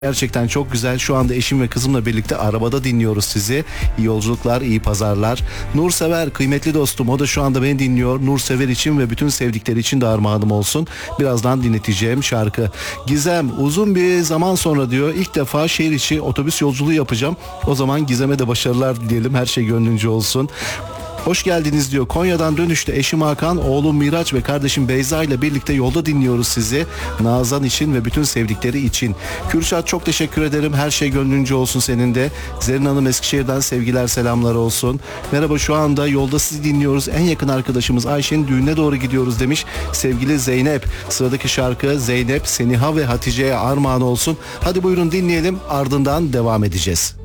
Gerçekten çok güzel. Şu anda eşim ve kızımla birlikte arabada dinliyoruz sizi. İyi yolculuklar, iyi pazarlar. Nursever, kıymetli dostum, o da şu anda beni dinliyor. Nursever için ve bütün sevdikleri için de armağanım olsun. Birazdan dinleteceğim şarkı. Gizem, uzun bir zaman sonra diyor, ilk defa şehir içi otobüs yolculuğu yapacağım. O zaman Gizem'e de başarılar dileyelim. Her şey gönlünce olsun. Hoş geldiniz diyor. Konya'dan dönüşte eşim Hakan, oğlum Miraç ve kardeşim Beyza ile birlikte yolda dinliyoruz sizi. Nazan için ve bütün sevdikleri için. Kürşat, çok teşekkür ederim. Her şey gönlünce olsun senin de. Zerrin Hanım Eskişehir'den sevgiler, selamlar olsun. Merhaba, şu anda yolda sizi dinliyoruz. En yakın arkadaşımız Ayşe'nin düğününe doğru gidiyoruz demiş. Sevgili Zeynep. Sıradaki şarkı Zeynep, Seniha ve Hatice'ye armağan olsun. Hadi buyurun dinleyelim, ardından devam edeceğiz.